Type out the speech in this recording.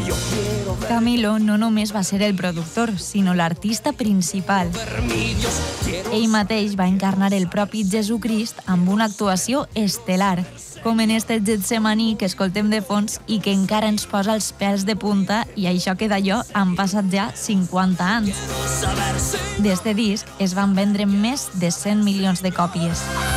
Camilo no només va ser el productor, sinó l'artista principal. Ell mateix va encarnar el propi Jesucrist amb una actuació estel·lar, com en este Getsemaní que escoltem de fons i que encara ens posa els pèls de punta, i això que d'allò han passat ja 50 anys. D'este disc es van vendre més de 100 milions de còpies.